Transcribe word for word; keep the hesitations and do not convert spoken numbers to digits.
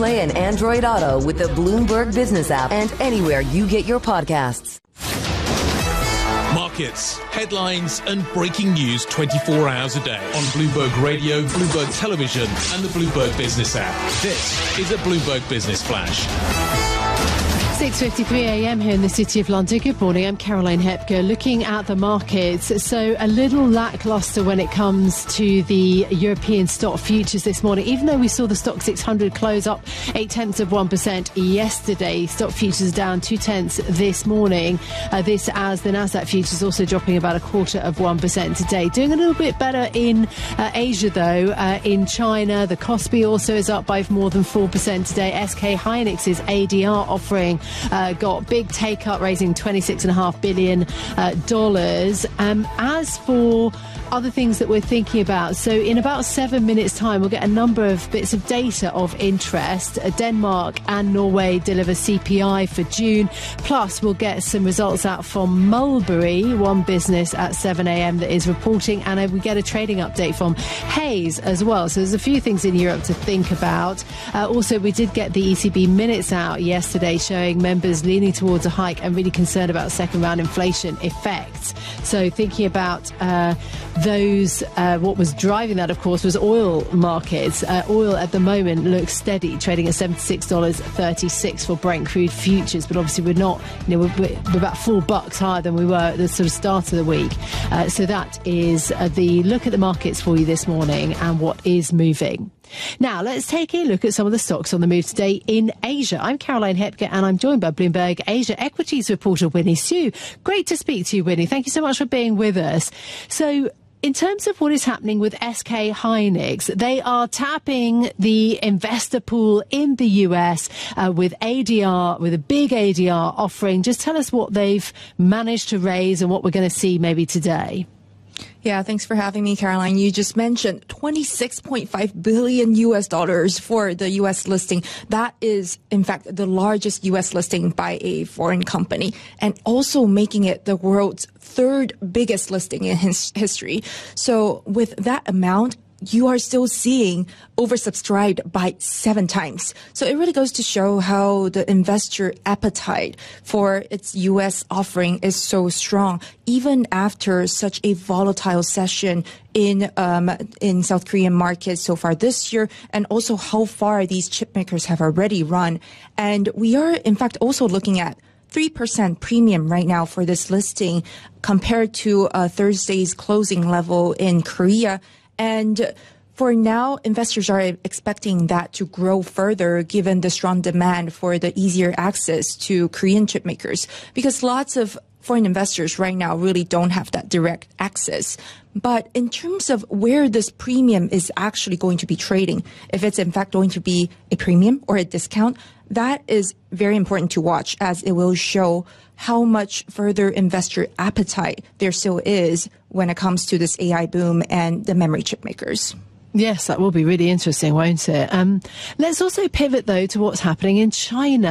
Play and Android Auto with the Bloomberg Business app and anywhere you get your podcasts. Markets, headlines and breaking news twenty-four hours a day on Bloomberg Radio, Bloomberg Television and the Bloomberg Business app. This is a Bloomberg Business Flash. six fifty-three a m here in the City of London. Good morning, I'm Caroline Hepker. Looking at the markets, so a little lacklustre when it comes to the European stock futures this morning. Even though we saw the stock six hundred close up eight tenths of one percent yesterday, stock futures down two tenths this morning. Uh, this as the Nasdaq futures also dropping about a quarter of one percent today. Doing a little bit better in uh, Asia though. Uh, in China, the Kospi also is up by more than four percent today. S K Hynix's A D R offering Uh, got big take up, raising twenty-six point five billion dollars. Uh, um, as for other things that we're thinking about, so in about seven minutes time we'll get a number of bits of data of interest. uh, Denmark and Norway deliver C P I for June, plus we'll get some results out from Mulberry, one business at seven a m that is reporting, and uh, we get a trading update from Hays as well. So there's a few things in Europe to think about. Uh, also, we did get the E C B minutes out yesterday showing members leaning towards a hike and really concerned about second round inflation effects. So thinking about uh, those, uh, what was driving that, of course, was oil markets. Uh, oil at the moment looks steady, trading at seventy-six dollars thirty-six for Brent crude futures, but obviously we're not, you know, we're, we're about four bucks higher than we were at the sort of start of the week. Uh, so that is uh, the look at the markets for you this morning and what is moving. Now, let's take a look at some of the stocks on the move today in Asia. I'm Caroline Hepker and I'm joined by Bloomberg Asia Equities reporter Winnie Su. Great to speak to you, Winnie. Thank you so much for being with us. So, in terms of what is happening with S K Hynix, they are tapping the investor pool in the U S uh, with A D R, with a big A D R offering. Just tell us what they've managed to raise and what we're going to see maybe today. Yeah, thanks for having me, Caroline. You just mentioned twenty-six point five billion U S dollars for the U S listing. That is, in fact, the largest U S listing by a foreign company, and also making it the world's third biggest listing in his history. So with that amount, you are still seeing oversubscribed by seven times. So it really goes to show how the investor appetite for its U S offering is so strong, even after such a volatile session in um, in South Korean markets so far this year, and also how far these chip makers have already run. And we are, in fact, also looking at three percent premium right now for this listing compared to uh, Thursday's closing level in Korea. And for now, investors are expecting that to grow further given the strong demand for the easier access to Korean chip makers, because lots of foreign investors right now really don't have that direct access. But in terms of where this premium is actually going to be trading, if it's in fact going to be a premium or a discount, that is very important to watch, as it will show how much further investor appetite there still is when it comes to this A I boom and the memory chip makers. Yes, that will be really interesting, won't it? Um, let's also pivot, though, to what's happening in China.